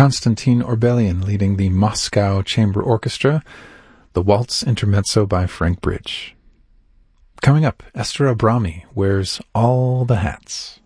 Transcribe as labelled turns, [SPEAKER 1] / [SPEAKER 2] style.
[SPEAKER 1] Konstantin Orbelian leading the Moscow Chamber Orchestra, the Waltz Intermezzo by Frank Bridge. Coming up, Esther Abrami wears all the hats.